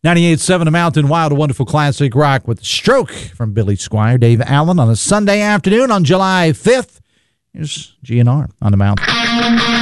98.7 The Mountain, Wild, a wonderful classic rock with Stroke from Billy Squier, Dave Allen on a Sunday afternoon on July 5th. Here's GNR on the Mountain.